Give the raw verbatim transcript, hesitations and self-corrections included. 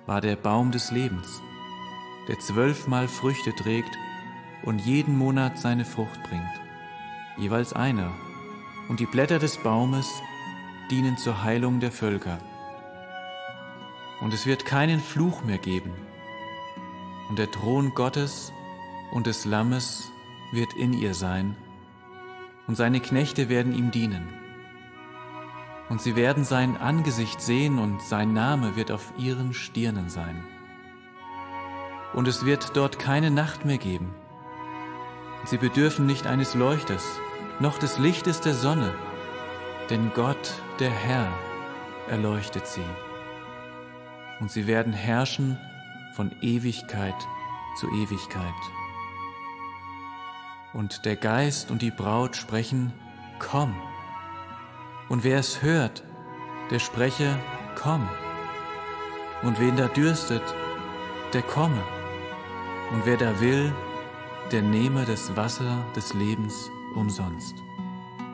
war der Baum des Lebens, der zwölfmal Früchte trägt und jeden Monat seine Frucht bringt, jeweils einer, und die Blätter des Baumes dienen zur Heilung der Völker. Und es wird keinen Fluch mehr geben, und der Thron Gottes und des Lammes wird in ihr sein, und seine Knechte werden ihm dienen. Und sie werden sein Angesicht sehen, und sein Name wird auf ihren Stirnen sein. Und es wird dort keine Nacht mehr geben. Und sie bedürfen nicht eines Leuchters, noch des Lichtes der Sonne, denn Gott, der Herr, erleuchtet sie. Und sie werden herrschen von Ewigkeit zu Ewigkeit. Und der Geist und die Braut sprechen, komm. Und wer es hört, der spreche, komm. Und wen da dürstet, der komme. Und wer da will, der nehme das Wasser des Lebens umsonst.